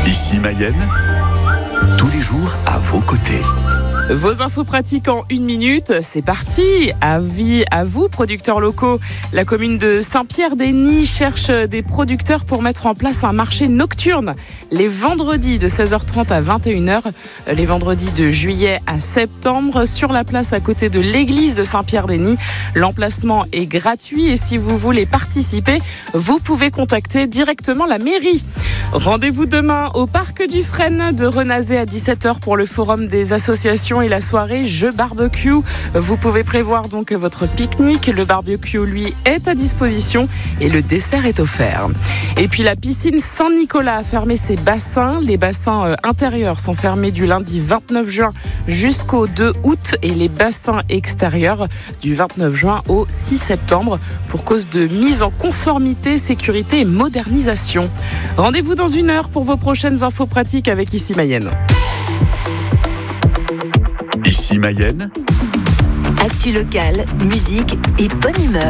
Ici Mayenne, tous les jours à vos côtés. Vos infos pratiques en 1 minute, c'est parti. Avis à vous, producteurs locaux. La commune de Saint-Pierre-des-Nies cherche des producteurs pour mettre en place un marché nocturne les vendredis de 16h30 à 21h, les vendredis de juillet à septembre, sur la place à côté de l'église de Saint-Pierre-des-Nies. L'emplacement est gratuit et si vous voulez participer, vous pouvez contacter directement la mairie. Rendez-vous demain au Parc du Frêne de Renazé à 17h pour le forum des associations et la soirée Jeux Barbecue. Vous pouvez prévoir donc votre pique-nique. Le barbecue, lui, est à disposition et le dessert est offert. Et puis la piscine Saint-Nicolas a fermé ses bassins. Les bassins intérieurs sont fermés du lundi 29 juin jusqu'au 2 août et les bassins extérieurs du 29 juin au 6 septembre pour cause de mise en conformité, sécurité et modernisation. Rendez-vous dans 1 heure pour vos prochaines infos pratiques avec Ici Mayenne. Ici Mayenne, actu locale, musique et bonne humeur.